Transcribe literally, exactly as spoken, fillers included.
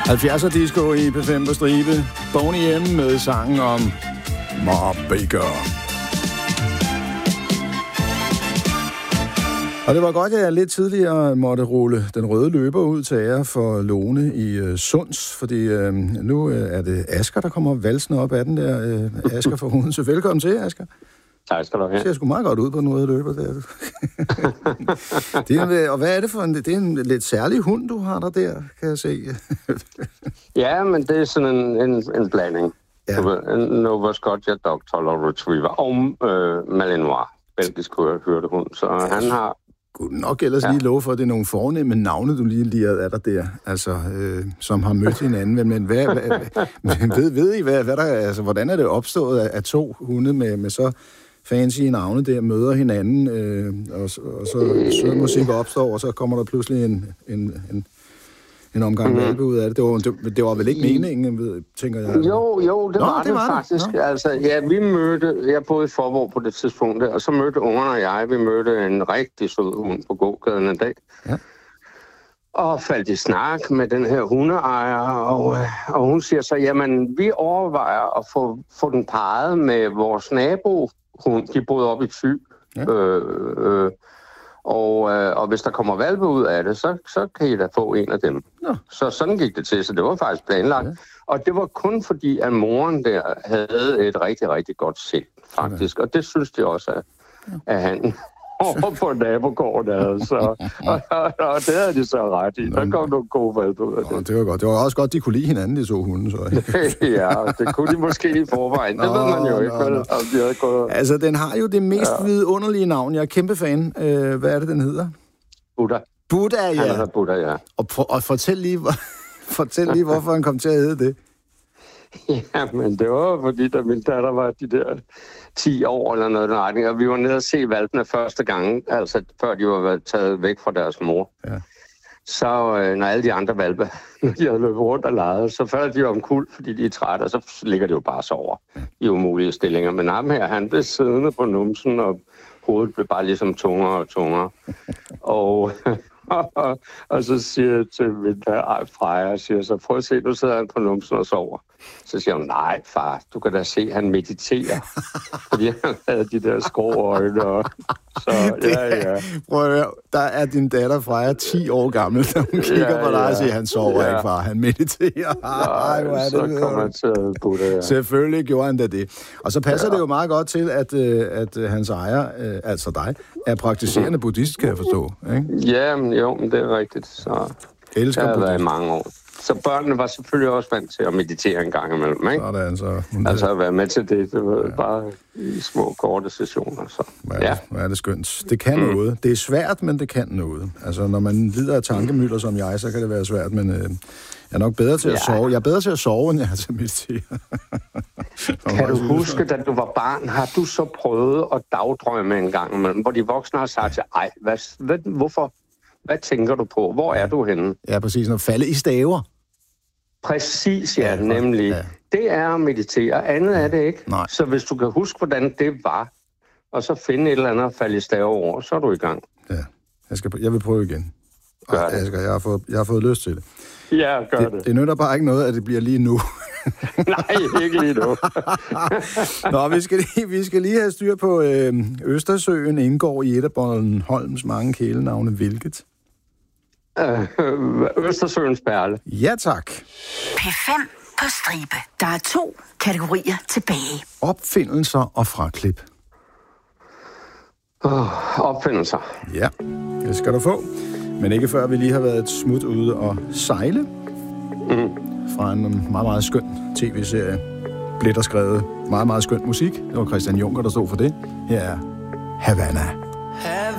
halvfjerdser disco i P fem på stribe. Boney M med sangen om Ma Baker. Og det var godt, at jeg lidt tidligere måtte rulle den røde løber ud til ære for Lone i uh, Sunds, fordi uh, nu uh, er det Asger, der kommer valsende op af den der. Uh, Asger fra Odense. Velkommen til, Asger. Tak skal du have. Det ser sgu meget godt ud på den røde løber der. Det er, og hvad er det for en... Det er en lidt særlig hund, du har der der, kan jeg se. Ja, men det er sådan en, en, en blanding. Ja. En Nova Scotia Dog Toller Retriever og øh, Malinois, belgisk hørtehund. Så han har... Kunne nok ellers ja. lige love for, at det er nogle fornemme navne, du lige lige er der der, altså, øh, som har mødt hinanden. Men hvad, hvad, hvad, ved, ved I, hvad, hvad der, altså, hvordan er det opstået, at to hunde med, med så fancy navne der møder hinanden, øh, og, og så sød musik opstår, og så kommer der pludselig en, en, en, en omgang mm-hmm. valpe ud af det. Det var, det, det var vel ikke meningen, tænker jeg? Jo, jo, det Nå, var det, det var faktisk. Det. Altså, ja, vi mødte, jeg boede i Forborg på det tidspunkt, og så mødte ungerne og jeg, vi mødte en rigtig sød hund på gågaden en dag. Ja. Og faldt i snak med den her hundeejer, og, og hun siger så, jamen, vi overvejer at få, få den parret med vores nabo. Hun, de boede op i Thy. Ja. Øh, øh, og, øh, og hvis der kommer valpe ud af det, så, så kan I da få en af dem. Ja. Så sådan gik det til, så det var faktisk planlagt. Ja. Og det var kun fordi, at moren der havde et rigtig, rigtig godt sind, faktisk. Ja. Og det synes de også, at, at han over på nabogården havde. Så, og, og, og det havde de så ret i. Der kom nogle gode valpe ud af det. Det var godt. Det var også godt, de kunne lide hinanden, de to hunde. Så. Ja, det kunne de måske i forvejen. Det nå, ved man jo nå, ikke, vel, om de havde gået... Altså, den har jo det mest ja. vidunderlige navn. Jeg er kæmpe fan. Øh, hvad er det, den hedder? Buddha. Buddha, ja. Han hedder Buddha, ja. Og, og fortæl lige, fortæl lige, hvorfor han kom til at hedde det. Ja, men det var fordi, da min datter var de der ti år eller noget retning, og vi var nede og se valpene første gang, altså før de var taget væk fra deres mor. Ja. Så øh, når alle de andre valpe, når de havde løbet rundt og leget, så faldt de omkuld, fordi de er trætte, og så ligger de jo bare så over i umulige stillinger. Men ham her, han blev siddende på numsen, og hovedet blev bare ligesom tungere og tungere. og... og, og så siger jeg til min der Freja, siger så, prøv at se, nu sidder han på numsen og sover. Så siger hun, nej far, du kan da se, han mediterer. Fordi han havde de der skråøjne. Og, så ja, ja. Prøv at høre, der er din datter Freja ti år gammel, da hun kigger ja, på dig ja. og siger, han sover ja. ikke, far, han mediterer. Nej, Ej, så det, kommer han til at putte, ja. Selvfølgelig gjorde han da det. Og så passer ja. det jo meget godt til, at, at hans ejer, altså dig, er praktiserende buddhist, kan jeg forstå. Ikke? Ja, men jo, men det er rigtigt. Så elsker det har været i mange år. Så børnene var selvfølgelig også vant til at meditere en gang imellem, ikke? Sådan, så. Altså at være med til det, det var ja. bare i små, korte sessioner, så. Hvad er, ja. hvad er det skønt. Det kan mm. noget. Det er svært, men det kan noget. Altså, når man lider af tankemylder som jeg, så kan det være svært, men øh, jeg er nok bedre til at ja. sove. Jeg er bedre til at sove, end jeg er til at meditere. Kan du huske, da du var barn, har du så prøvet at dagdrømme en gang imellem, hvor de voksne har sagt til, ej, hvad, hvad, hvorfor? Hvad tænker du på? Hvor er du henne? Ja, præcis. Når falde i staver. Præcis, ja, ja nemlig. Ja. Det er at meditere. Andet er det ikke. Nej. Så hvis du kan huske, hvordan det var, og så finde et eller andet at falde i staver over, så er du i gang. Ja, jeg, skal, jeg vil prøve igen. Gør det. Jeg, skal, jeg, har fået, jeg har fået lyst til det. Ja, gør det. Det, det nytter bare ikke noget, at det bliver lige nu. Nej, ikke lige nu. Nå, vi skal, lige, vi skal lige have styr på øh, Østersøen indgår i et af Bornholms mange kælenavne. Hvilket? Øh, Østersøens perle. Ja, tak. P fem på stribe. Der er to kategorier tilbage. Opfindelser og fraklip. Oh, opfindelser. Ja, det skal du få. Men ikke før vi lige har været et smut ude og sejle. Mm. Fra en meget, meget skøn tv-serie. Blev der skrevet meget, meget skøn musik. Det var Christian Juncker, der stod for det. Her er Havana.